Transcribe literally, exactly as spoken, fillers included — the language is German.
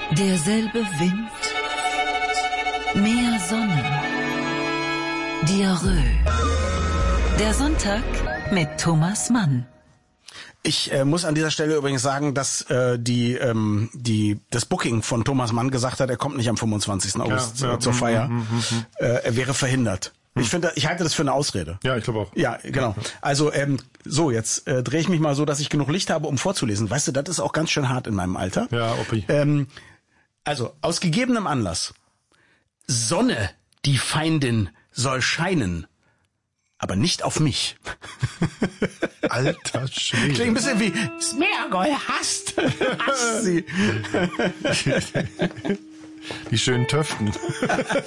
Derselbe Wind, mehr Sonne, Diarrhoe. Der Sonntag mit Thomas Mann. Ich äh, muss an dieser Stelle übrigens sagen, dass äh, die ähm, die das Booking von Thomas Mann gesagt hat, er kommt nicht am fünfundzwanzigsten August ja, ja, zur Feier. Mm, mm, mm. Äh, er wäre verhindert. Mm. Ich finde, ich halte das für eine Ausrede. Ja, ich glaube auch. Ja, genau. Also ähm, so, jetzt äh, drehe ich mich mal so, dass ich genug Licht habe, um vorzulesen. Weißt du, das ist auch ganz schön hart in meinem Alter. Ja, Oppi. Ähm, also, aus gegebenem Anlass. Sonne, die Feindin, soll scheinen. Aber nicht auf mich. Alter Schwede. Klingt ein bisschen wie Smergol hasst. Hasst sie. Die schönen Töften.